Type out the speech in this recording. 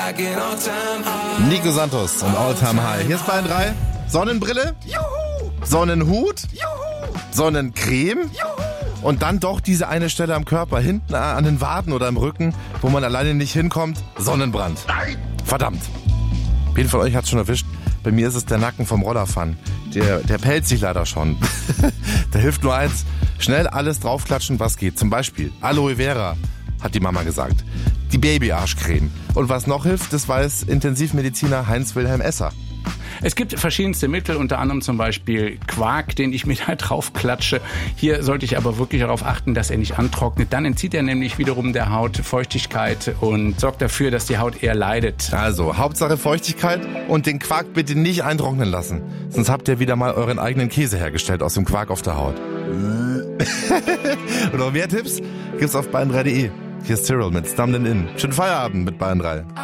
Nico Santos und All Time High. Hier ist Bayern 3. Sonnenbrille? Juhu! Sonnenhut? Juhu! Sonnencreme? Juhu! Und dann doch diese eine Stelle am Körper, hinten an den Waden oder im Rücken, wo man alleine nicht hinkommt. Sonnenbrand. Nein! Verdammt. Jeden von euch hat's schon erwischt. Bei mir ist es der Nacken vom Rollerfahren. Der pellt sich leider schon. Da hilft nur eins. Schnell alles draufklatschen, was geht. Zum Beispiel Aloe Vera, hat die Mama gesagt. Die Babyarschcreme. Und was noch hilft, das weiß Intensivmediziner Heinz-Wilhelm Esser. Es gibt verschiedenste Mittel, unter anderem zum Beispiel Quark, den ich mir da drauf klatsche. Hier sollte ich aber wirklich darauf achten, dass er nicht antrocknet. Dann entzieht er nämlich wiederum der Haut Feuchtigkeit und sorgt dafür, dass die Haut eher leidet. Also, Hauptsache Feuchtigkeit und den Quark bitte nicht eintrocknen lassen. Sonst habt ihr wieder mal euren eigenen Käse hergestellt aus dem Quark auf der Haut. Und noch mehr Tipps gibt's auf bayern3.de. Hier ist Cyril mit Stumbling In. Schönen Feierabend mit Bayern 3.